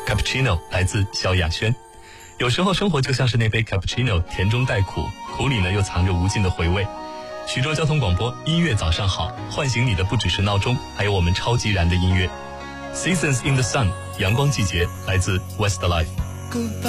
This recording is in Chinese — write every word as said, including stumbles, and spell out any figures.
Cappuccino 来自萧亚轩。有时候生活就像是那杯 Cappuccino， 甜中带苦，苦里呢又藏着无尽的回味。徐州交通广播，音乐早上好，唤醒你的不只是闹钟，还有我们超级燃的音乐。Seasons in the Sun， 阳光季节，来自 Westlife。